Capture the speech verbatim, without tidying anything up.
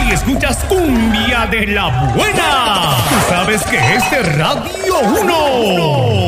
Si escuchas cumbia de la buena, tú sabes que es de Radio uno.